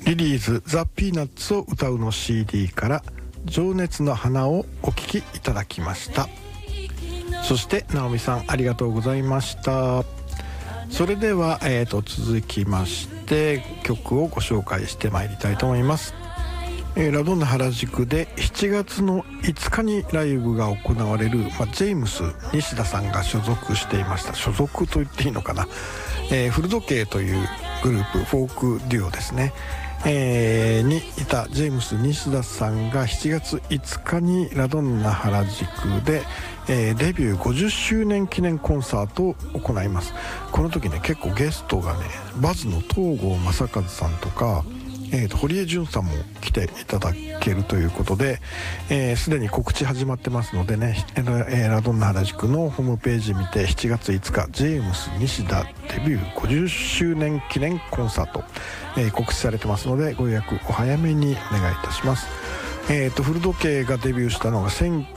リリーズザ・ピーナッツを歌うの CD から情熱の花をお聴きいただきました。そして直美さんありがとうございました。それでは、続きまして曲をご紹介してまいりたいと思います。ラドンナ原宿で7月の5日にライブが行われる、ジェームス西田さんが所属していました、所属と言っていいのかな、古時計というグループ、フォークデュオですね、にいたジェームス西田さんが7月5日にラドンナ原宿で、デビュー50周年記念コンサートを行います。この時ね結構ゲストがねバズの東郷正和さんとか堀江潤さんも来ていただけるということで、すでに告知始まってますのでね、ラドンナ原宿のホームページ見て7月5日ジェームス西田デビュー50周年記念コンサート、告知されてますのでご予約お早めにお願いいたします。古時計がデビューしたのが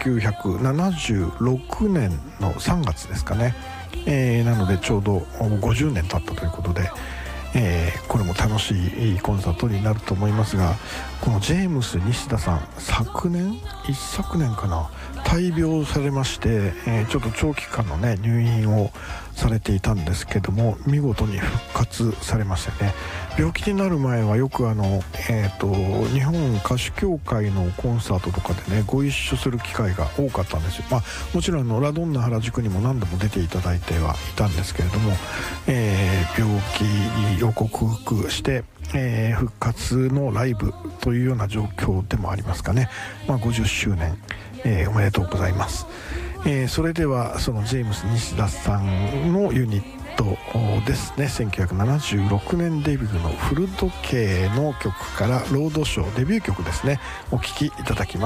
1976年の3月ですかね、なのでちょうど50年経ったということで、これも楽しいコンサートになると思いますが、このジェームス西田さん一昨年かな大病されまして、ちょっと長期間のね入院をされていたんですけども見事に復活されましたね。病気になる前はよく日本歌手協会のコンサートとかでねご一緒する機会が多かったんですよ。もちろんラドンナ原宿にも何度も出ていただいてはいたんですけれども、病気を克服して、復活のライブというような状況でもありますかね。50周年、おめでとうございます。それではそのジェームス西田さんのユニットですね、1976年デビューの古時計の曲からロードショーデビュー曲ですね、お聴きいただきます。